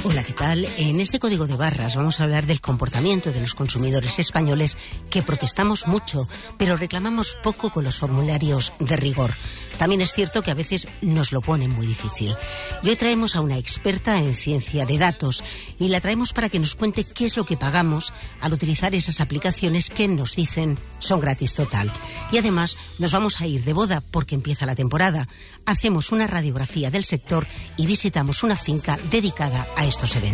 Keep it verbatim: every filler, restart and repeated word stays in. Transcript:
Hola, ¿qué tal? En este código de barras vamos a hablar del comportamiento de los consumidores españoles que protestamos mucho, pero reclamamos poco con los formularios de rigor. También es cierto que a veces nos lo ponen muy difícil. Y hoy traemos a una experta en ciencia de datos y la traemos para que nos cuente qué es lo que pagamos al utilizar esas aplicaciones que nos dicen son gratis total. Y además nos vamos a ir de boda porque empieza la temporada. Hacemos una radiografía del sector y visitamos una finca dedicada a estos eventos.